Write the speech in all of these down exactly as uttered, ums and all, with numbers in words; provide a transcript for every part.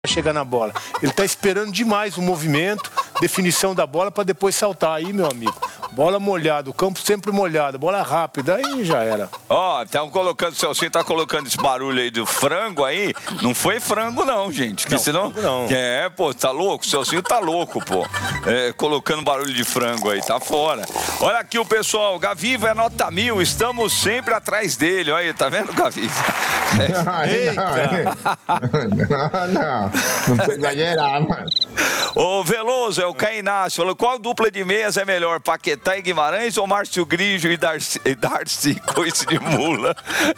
chegar na bola. Ele tá esperando demais o movimento, definição da bola para depois saltar. Aí, meu amigo, bola molhada, o campo sempre molhado, bola rápida, aí já era. Ó, oh, estão colocando, o Celcinho tá colocando esse barulho aí do frango aí. Não foi frango não, gente. Que não, senão... não. É, pô, tá louco? O Celcinho tá louco, pô. É, colocando barulho de frango aí, tá fora. Olha aqui o pessoal, Gaviva é nota mil, estamos sempre atrás dele. Olha aí, tá vendo, Gaviva? É. Eita! Não, não. Não precisa exagerar, mano. Ô, Veloso, é o Caio Inácio. Falou, qual dupla de meias é melhor? Paquetá e Guimarães ou Márcio Grigio e Darcy, e Darcy coice de mula?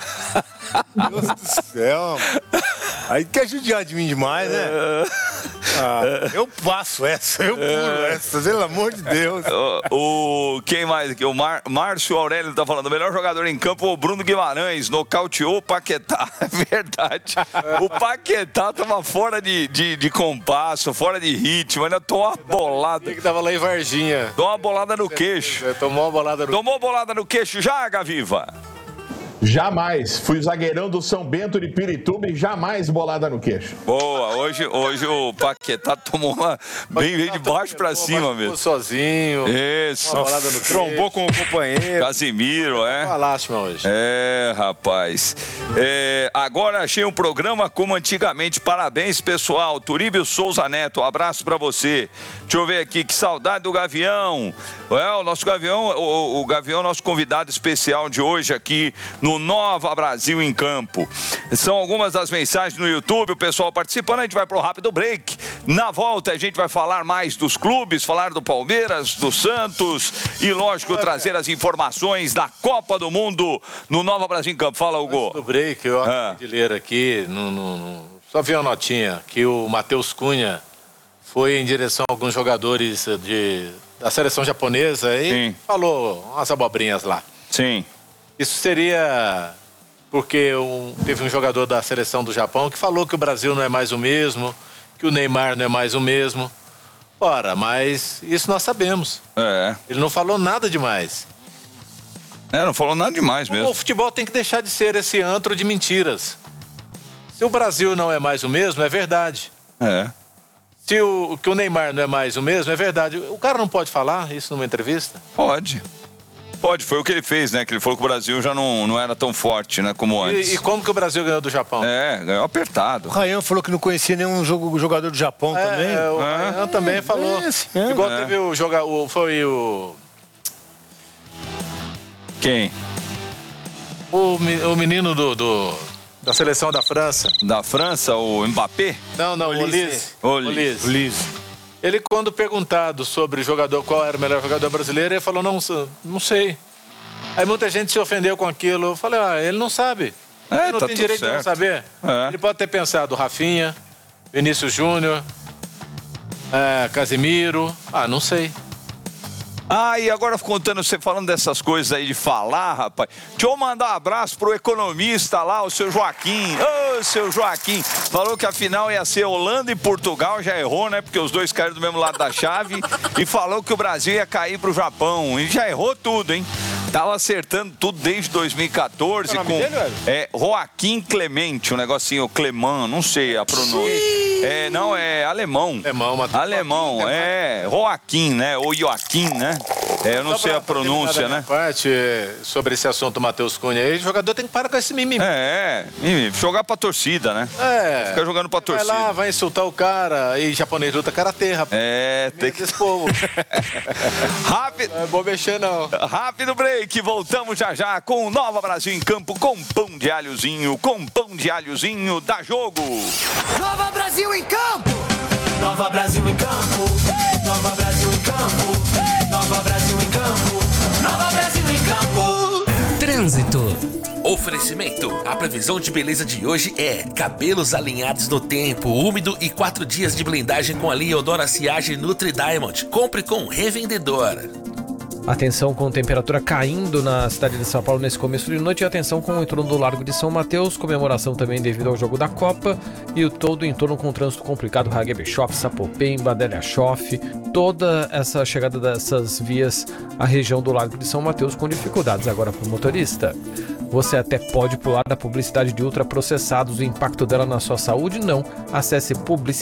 Deus do céu. Aí quer judiar de mim demais, né? Ah, eu passo essa, eu pulo essa, pelo amor de Deus. O, o, quem mais aqui? O Mar, Márcio Aurélio tá falando, o melhor jogador em campo, o Bruno Guimarães, nocauteou o Paquetá. É verdade. O Paquetá tava fora de, de, de compasso, fora de ritmo, ainda tomou uma bolada. Ele que tava lá em Varginha. Tomou uma bolada no queixo. Tomou uma bolada no Tomou bolada no queixo já, Gaviva? Jamais. Fui o zagueirão do São Bento de Pirituba e jamais bolada no queixo. Boa. Hoje, hoje o Paquetá tomou uma bem, bem de baixo pra cima mesmo. Sozinho. Isso. Uma bolada no queixo. Trombou com o companheiro. Casimiro, é? Uma lástima hoje. É, rapaz. É, agora achei um programa como antigamente. Parabéns, pessoal. Turíbio Souza Neto, um abraço pra você. Deixa eu ver aqui, que saudade do Gavião. É, o nosso Gavião, o, o Gavião é o nosso convidado especial de hoje aqui no Nova Brasil em Campo. São algumas das mensagens no YouTube, o pessoal participando, a gente vai pro rápido break. Na volta a gente vai falar mais dos clubes, falar do Palmeiras, do Santos e, lógico, trazer as informações da Copa do Mundo no Nova Brasil em Campo. Fala, Hugo. No break, eu Ah. acabei de ler aqui, no, no, no... só vi uma notinha, que o Matheus Cunha foi em direção a alguns jogadores de, da seleção japonesa e Sim. falou umas abobrinhas lá. Sim. Isso seria porque um, teve um jogador da seleção do Japão que falou que o Brasil não é mais o mesmo, que o Neymar não é mais o mesmo. Ora, mas isso nós sabemos. É. Ele não falou nada demais. É, não falou nada demais mesmo. O futebol tem que deixar de ser esse antro de mentiras. Se o Brasil não é mais o mesmo, é verdade. É. Se o, que o Neymar não é mais o mesmo, é verdade. O cara não pode falar isso numa entrevista? Pode. Pode, foi o que ele fez, né? Que ele falou que o Brasil já não, não era tão forte, né? Como antes. E, e como que o Brasil ganhou do Japão? É, ganhou apertado. O Rayan falou que não conhecia nenhum jogo, jogador do Japão É, também. é, o É. Rayan também falou. É, esse mesmo. Igual É. teve o jogador, foi o... Quem? O, me- o menino do, do- da seleção da França. Da França, o Mbappé? Não, não, o Olise. Olise. Liso. Ele, quando perguntado sobre o jogador, qual era o melhor jogador brasileiro, ele falou, não, não sei. Aí muita gente se ofendeu com aquilo. Eu falei, ah, ele não sabe. É, ele não tá tem tudo direito de não certo. saber. É. Ele pode ter pensado Rafinha, Vinícius Júnior, é, Casimiro. Ah, não sei. Ah, e agora contando, você falando dessas coisas aí de falar, rapaz. Deixa eu mandar um abraço pro economista lá, o seu Joaquim. Ô, seu Joaquim. Falou que a final ia ser Holanda e Portugal, já errou, né? Porque os dois caíram do mesmo lado da chave. E falou que o Brasil ia cair pro Japão. E já errou tudo, hein? Tava acertando tudo desde dois mil e quatorze. Qual é o com nome dele, velho? é Joaquim Clemente, um negocinho, Cleman, não sei a pronúncia. É, não, é alemão. Alemão, Matheus. Alemão, Joaquim, é. Joaquim, né? Ou Joaquim, né? É, eu não Só sei pra- a pra pronúncia, terminar da né? minha parte, é, sobre esse assunto, Matheus Cunha aí, o jogador tem que parar com esse mimimi. É, e jogar pra torcida, né? É. Fica jogando pra Vai torcida. lá, vai insultar o cara. Aí japonês luta karatê, rapaz. É, tem que. Esse povo. Rápido, Não é bom mexer, não. rápido break, voltamos já já com o Nova Brasil em Campo, com pão de alhozinho, com pão de alhozinho, dá jogo. Nova Brasil em campo! Nova Brasil em campo! Nova Brasil em campo! Nova Brasil em campo! Nova Brasil em campo! Trânsito. Oferecimento. A previsão de beleza de hoje é cabelos alinhados no tempo, úmido e quatro dias de blindagem com a linha Odora Ciage Nutri Diamond. Compre com revendedor. Atenção com temperatura caindo na cidade de São Paulo nesse começo de noite e atenção com o entorno do Largo de São Mateus, comemoração também devido ao jogo da Copa e o todo o entorno com trânsito complicado, Hagia Bischoff, Sapopemba, Adélia Schoff, toda essa chegada dessas vias à região do Largo de São Mateus com dificuldades agora para o motorista. Você até pode pular da publicidade de ultraprocessados. O impacto dela na sua saúde? Não. Acesse publicidade